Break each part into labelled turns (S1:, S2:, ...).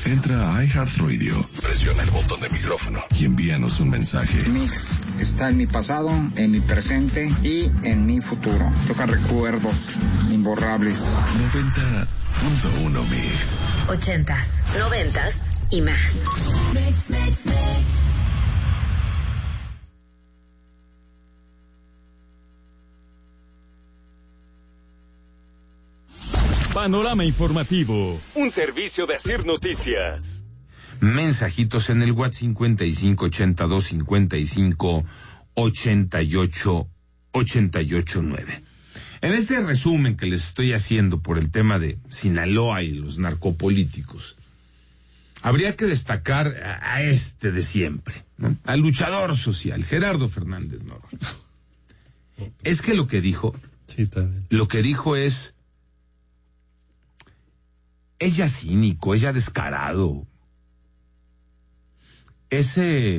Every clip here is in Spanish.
S1: Entra a iHeartRadio, presiona el botón de micrófono y envíanos un mensaje.
S2: Mix está en mi pasado, en mi presente y en mi futuro. Toca recuerdos imborrables.
S1: 90.1 Mix.
S3: 80s, 90s y más. Mix.
S4: Panorama informativo, un servicio de Asir Noticias.
S5: Mensajitos en el WhatsApp 5582558889. En este resumen que les estoy haciendo por el tema de Sinaloa y los narcopolíticos, habría que destacar a este de siempre, ¿no? Al luchador social, Gerardo Fernández Noroña. Es que lo que dijo es ya cínico, es ya descarado. Es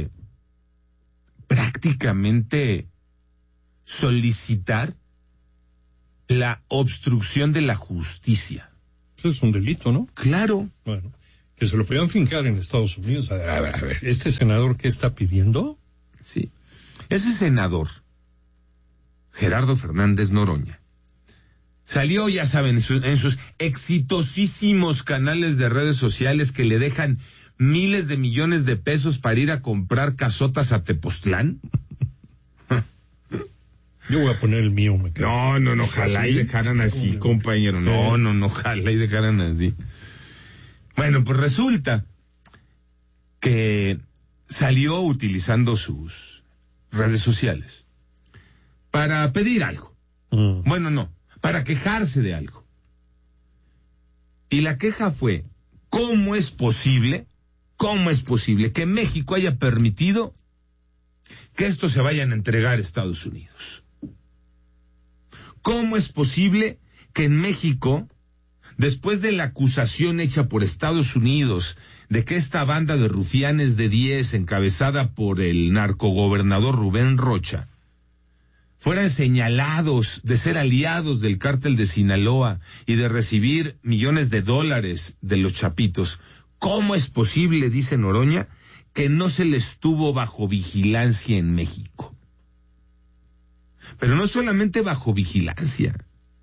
S5: prácticamente solicitar la obstrucción de la justicia.
S6: Eso es un delito, ¿no?
S5: Claro.
S6: Bueno, que se lo podían fincar en Estados Unidos. A ver, ¿este senador qué está pidiendo?
S5: Sí. Ese senador, Gerardo Fernández Noroña, salió, ya saben, en sus exitosísimos canales de redes sociales que le dejan miles de millones de pesos para ir a comprar casotas a Tepoztlán.
S6: Yo voy a poner el mío.
S5: No, ojalá y dejaran así, compañero. No, ojalá y dejaran así. Bueno, pues resulta que salió utilizando sus redes sociales para pedir algo. Bueno, no, para quejarse de algo. Y la queja fue, ¿cómo es posible que México haya permitido que estos se vayan a entregar a Estados Unidos? ¿Cómo es posible que en México, después de la acusación hecha por Estados Unidos de que esta banda de rufianes de 10, encabezada por el narcogobernador Rubén Rocha, fueran señalados de ser aliados del cártel de Sinaloa y de recibir millones de dólares de los chapitos? ¿Cómo es posible, dice Noroña, que no se les tuvo bajo vigilancia en México? Pero no solamente bajo vigilancia.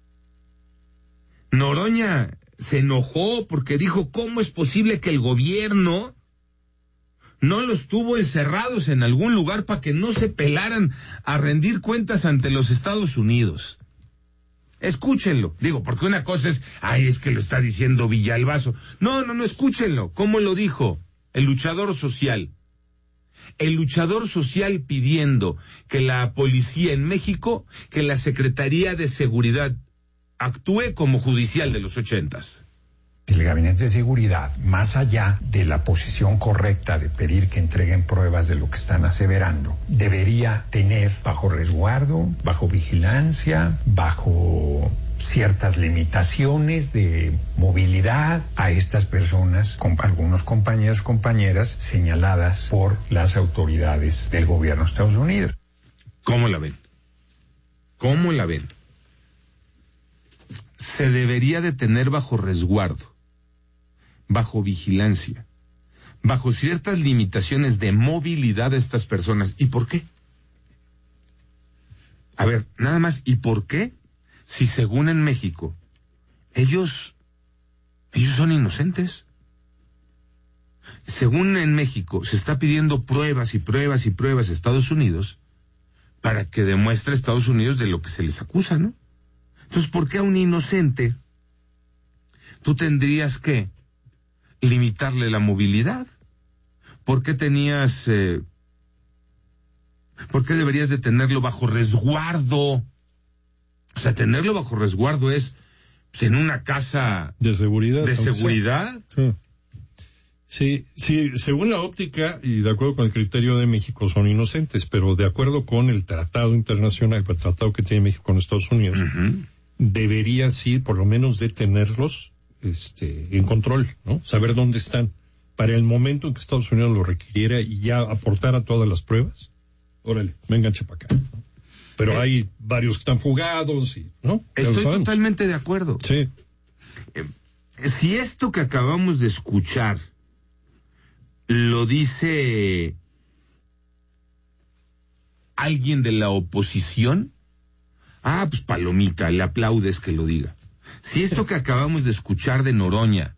S5: Noroña se enojó porque dijo, ¿cómo es posible que el gobierno no los tuvo encerrados en algún lugar para que no se pelaran a rendir cuentas ante los Estados Unidos? Escúchenlo, digo, porque una cosa es, es que lo está diciendo Villalbazo. No, escúchenlo, ¿cómo lo dijo el luchador social? El luchador social pidiendo que la policía en México, que la Secretaría de Seguridad actúe como judicial de los 80s.
S7: El Gabinete de Seguridad, más allá de la posición correcta de pedir que entreguen pruebas de lo que están aseverando, debería tener bajo resguardo, bajo vigilancia, bajo ciertas limitaciones de movilidad a estas personas, con algunos compañeras señaladas por las autoridades del gobierno de Estados Unidos.
S5: ¿Cómo la ven? Se debería de tener bajo resguardo, bajo vigilancia, bajo ciertas limitaciones de movilidad de estas personas. ¿Y por qué? A ver, nada más, ¿y por qué? Si según en México, ellos son inocentes. Según en México, se está pidiendo pruebas a Estados Unidos para que demuestre a Estados Unidos de lo que se les acusa, ¿no? Entonces, ¿por qué a un inocente tú tendrías que limitarle la movilidad? ¿Por qué deberías de tenerlo bajo resguardo? O sea, tenerlo bajo resguardo es en una casa
S6: de seguridad.
S5: ¿De seguridad?
S6: Sí, según la óptica y de acuerdo con el criterio de México son inocentes, pero de acuerdo con el tratado internacional, el tratado que tiene México con Estados Unidos, debería sí, por lo menos detenerlos en control, ¿no? Saber dónde están. Para el momento en que Estados Unidos lo requiriera y ya aportara todas las pruebas, órale, vénganse para acá. Pero hay varios que están fugados, ¿no?
S5: Estoy totalmente de acuerdo.
S6: Sí.
S5: Si esto que acabamos de escuchar lo dice alguien de la oposición, pues palomita, le aplaudes que lo diga. Si esto que acabamos de escuchar de Noroña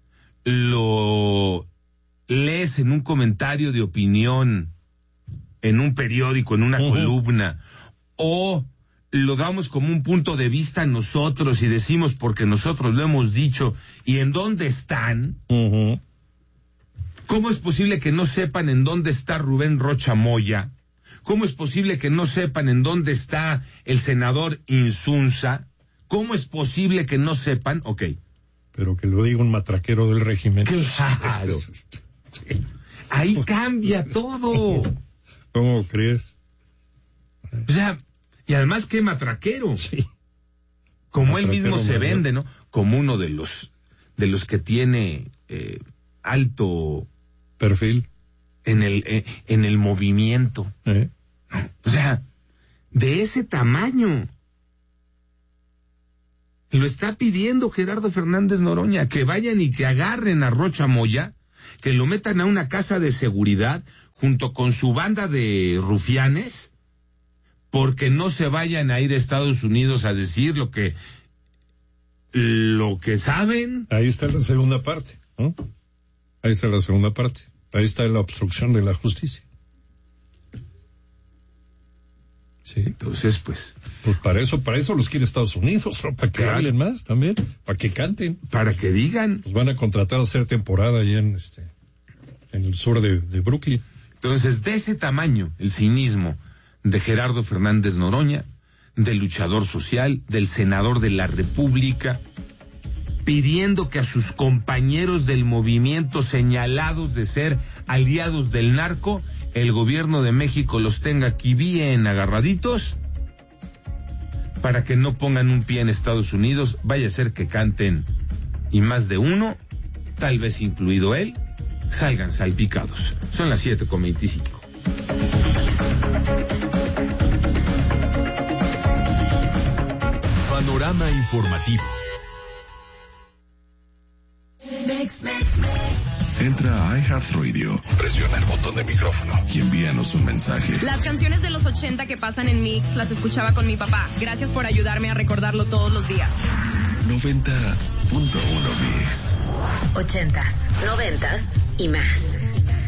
S5: lo lees en un comentario de opinión, en un periódico, en una columna, o lo damos como un punto de vista nosotros y decimos porque nosotros lo hemos dicho, ¿y en dónde están? ¿Cómo es posible que no sepan en dónde está Rubén Rocha Moya? ¿Cómo es posible que no sepan en dónde está el senador Insunza? ¿Cómo es posible que no sepan? Ok.
S6: Pero que lo diga un matraquero del régimen.
S5: Claro. Ahí cambia todo.
S6: ¿Cómo crees?
S5: O sea, y además qué matraquero.
S6: Sí.
S5: Como
S6: matraquero
S5: él mismo se
S6: mayor.
S5: vende, ¿no? Como uno de los que tiene alto
S6: Perfil.
S5: en el movimiento. O sea, de ese tamaño. Lo está pidiendo Gerardo Fernández Noroña, que vayan y que agarren a Rocha Moya, que lo metan a una casa de seguridad junto con su banda de rufianes, porque no se vayan a ir a Estados Unidos a decir lo que saben.
S6: Ahí está la segunda parte, ¿no? Ahí está la segunda parte. Ahí está la obstrucción de la justicia. Sí.
S5: Entonces, pues
S6: para eso los quiere Estados Unidos, ¿no? Para que hablen más también, para que canten.
S5: Para que digan.
S6: Los van a contratar a hacer temporada allá en el sur de Brooklyn.
S5: Entonces, de ese tamaño, el cinismo de Gerardo Fernández Noroña, del luchador social, del senador de la República, pidiendo que a sus compañeros del movimiento señalados de ser aliados del narco, el gobierno de México los tenga aquí bien agarraditos para que no pongan un pie en Estados Unidos, vaya a ser que canten y más de uno, tal vez incluido él, salgan salpicados. Son las 7:25.
S1: Panorama informativo. Entra a iHeartRadio, presiona el botón de micrófono y envíanos un mensaje.
S8: Las canciones de los 80 que pasan en Mix las escuchaba con mi papá. Gracias por ayudarme a recordarlo todos los días.
S1: 90.1 Mix.
S3: 80s, 90s y más.